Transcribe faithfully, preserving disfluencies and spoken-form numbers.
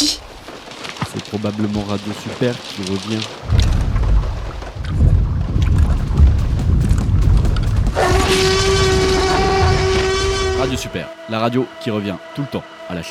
qui? C'est probablement Radio Super qui revient. Radio Super, la radio qui revient tout le temps à la chaîne.